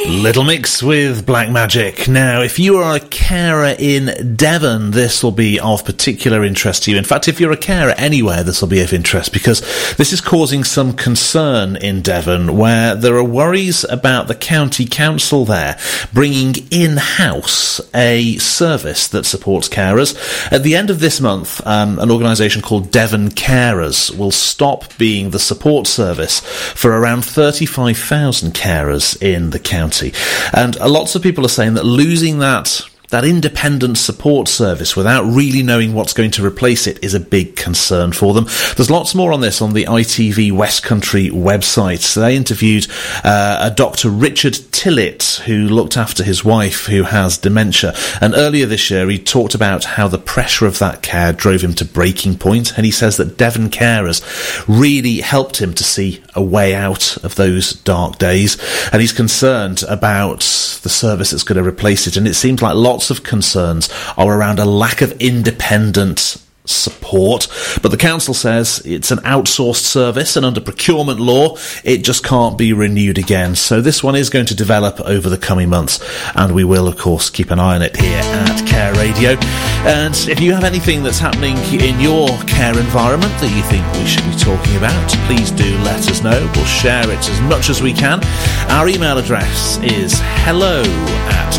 Little Mix with Black Magic. Now, if you are a carer in Devon, this will be of particular interest to you. In fact, if you're a carer anywhere, this will be of interest because this is causing some concern in Devon, where there are worries about the county council there bringing in-house a service that supports carers. At the end of this month, an organisation called Devon Carers will stop being the support service for around 35,000 carers in the county. And lots of people are saying that losing that independent support service without really knowing what's going to replace it is a big concern for them. There's lots more on this on the ITV West Country website. So they interviewed a Dr. Richard Tillett, who looked after his wife who has dementia. And earlier this year, he talked about how the pressure of that care drove him to breaking point. And he says that Devon Carers really helped him to see a way out of those dark days. And he's concerned about the service that's going to replace it. And it seems like lots of concerns are around a lack of independent support, but the council says it's an outsourced service and under procurement law it just can't be renewed again. So this one is going to develop over the coming months, and we will of course keep an eye on it here at Care Radio. And if you have anything that's happening in your care environment that you think we should be talking about, please do let us know. We'll share it as much as we can. Our email address is hello@